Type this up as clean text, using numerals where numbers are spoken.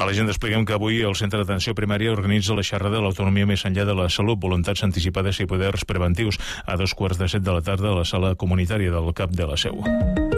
A la gent expliquem que avui el Centre d'Atenció Primària organitza la xerrada de l'autonomia més enllà de la salut, voluntats anticipades i poders preventius a 2:15 de la tarda a la sala comunitària del CAP de la Seu.